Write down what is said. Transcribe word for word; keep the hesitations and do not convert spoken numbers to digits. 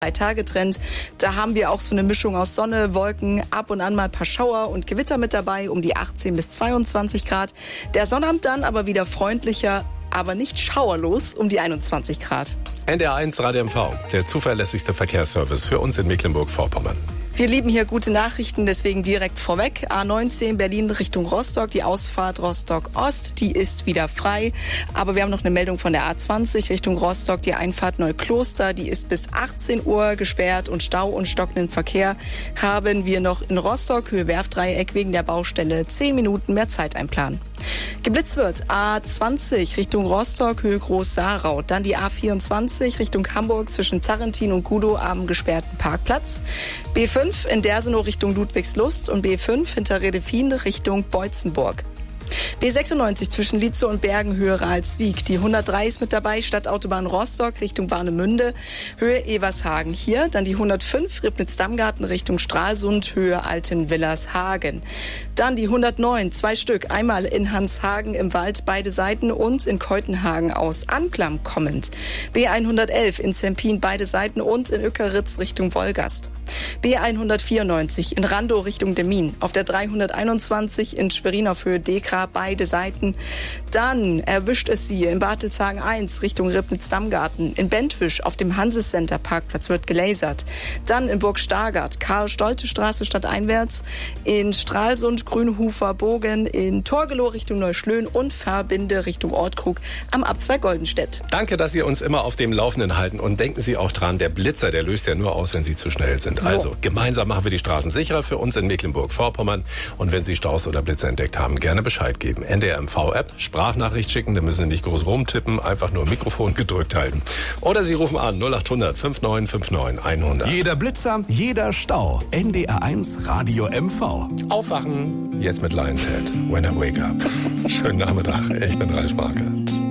Drei-Tage-Trend. Da haben wir auch so eine Mischung aus Sonne, Wolken, ab und an mal ein paar Schauer und Gewitter mit dabei, um die achtzehn bis zweiundzwanzig Grad. Der Sonnabend dann aber wieder freundlicher, aber nicht schauerlos, um die einundzwanzig Grad. N D R eins Radio M V, der zuverlässigste Verkehrsservice für uns in Mecklenburg-Vorpommern. Wir lieben hier gute Nachrichten, deswegen direkt vorweg. A neunzehn Berlin Richtung Rostock, die Ausfahrt Rostock-Ost, die ist wieder frei. Aber wir haben noch eine Meldung von der A zwanzig Richtung Rostock, die Einfahrt Neukloster, die ist bis achtzehn Uhr gesperrt und Stau und stockenden Verkehr haben wir noch in Rostock, Höhe Werftdreieck, wegen der Baustelle zehn Minuten mehr Zeit einplanen. Geblitzt wird A zwanzig Richtung Rostock, Höhe Groß-Sarau. Dann die A vierundzwanzig Richtung Hamburg zwischen Zarrentin und Gudow am gesperrten Parkplatz. B fünf in Dersenow Richtung Ludwigslust und B fünf hinter Redefin Richtung Beutzenburg. B sechsundneunzig zwischen Lietzow und Bergen, Höhe Ralswiek. Die hundertdrei ist mit dabei, Stadtautobahn Rostock Richtung Warnemünde, Höhe Evershagen. Hier dann die hundertfünf, Ribnitz-Dammgarten Richtung Stralsund, Höhe Altenwillershagen. Dann die hundertneun, zwei Stück, einmal in Hanshagen im Wald, beide Seiten und in Keutenhagen aus Anklam kommend. B hundertelf in Zempin, beide Seiten und in Öckeritz Richtung Wolgast. B hundertvierundneunzig in Randow Richtung Demmin. Auf der dreihunderteinundzwanzig in Schwerin auf Höhe Dekra, beide Seiten. Dann erwischt es Sie in Bartelshagen eins Richtung Ribnitz-Dammgarten. In Bentwisch auf dem Hanses-Center Parkplatz wird gelasert. Dann in Burg Stargard, Karl-Stolte-Straße stadteinwärts. In Stralsund, Grünhufer, Bogen. In Torgelow Richtung Neuschlön und Verbinde Richtung Ortkrug am Abzweig Goldenstedt. Danke, dass Sie uns immer auf dem Laufenden halten. Und denken Sie auch dran, der Blitzer, der löst ja nur aus, wenn Sie zu schnell sind. So. Also gemeinsam machen wir die Straßen sicherer für uns in Mecklenburg-Vorpommern. Und wenn Sie Staus oder Blitzer entdeckt haben, gerne Bescheid geben. N D R M V-App, Sprachnachricht schicken, da müssen Sie nicht groß rumtippen, einfach nur Mikrofon gedrückt halten. Oder Sie rufen an null acht hundert fünfundneunzig neunundfünfzig hundert. Jeder Blitzer, jeder Stau. N D R eins Radio M V. Aufwachen, jetzt mit Lion's Head, When I Wake Up. Schönen Nachmittag, ich bin Ralf Markert.